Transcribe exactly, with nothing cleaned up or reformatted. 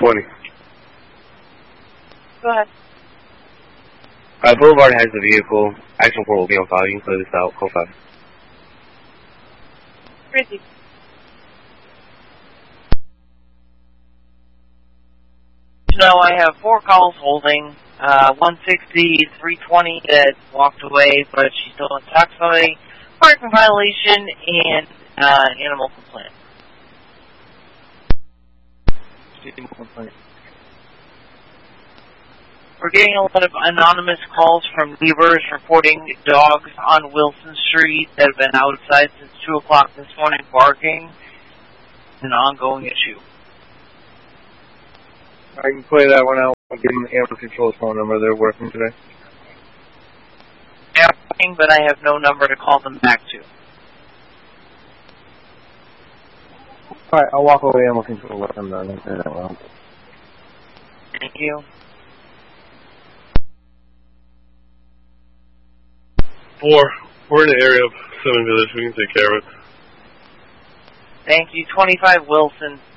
twenty. Go ahead. Uh, Boulevard has the vehicle. Action report will be on file. You can clear this out. Call five. Chrissy. No, I have four calls holding. Uh, one sixty, three twenty that walked away, but she's still in taxiway, parking violation, and uh, animal complaint. Animal complaint. We're getting a lot of anonymous calls from neighbors reporting dogs on Wilson Street that have been outside since two o'clock this morning barking. It's an ongoing issue. I can play that one out. I'll give them the Animal Control's phone number. They're working today. They're working, but I have no number to call them back to. Alright, I'll walk over to Animal Control. Let them know. That well. Thank you. Four. We're in the area of Seven Village. We can take care of it. Thank you. twenty-five Wilson.